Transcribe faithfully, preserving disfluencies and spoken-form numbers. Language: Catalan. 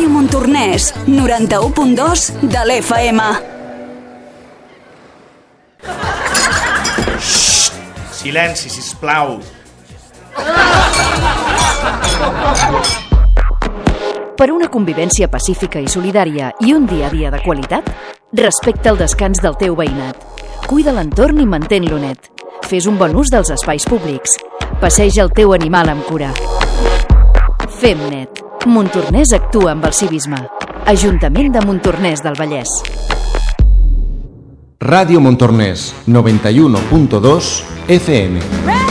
Ràdio Montornès, noranta-u punt dos de l'F M. Xxt! Silenci, sisplau. Per una convivència pacífica i solidària i un dia a dia de qualitat, respecta el descans del teu veïnat. Cuida l'entorn i mantén-lo net. Fes un bon ús dels espais públics. Passeja el teu animal amb cura. Fem net. Montornès actua amb el civisme. Ajuntament de Montornès del Vallès. Radio Montornès, noventa y uno punto dos F M.